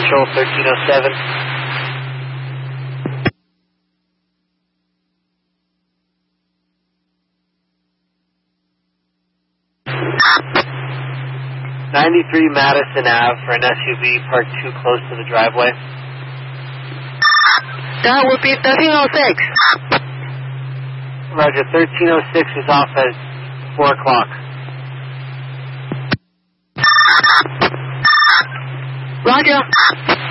Control 1307. '93 Madison Ave for an SUV parked too close to the driveway. That would be 1306. Roger, 1306 is off at 4 o'clock. Roger.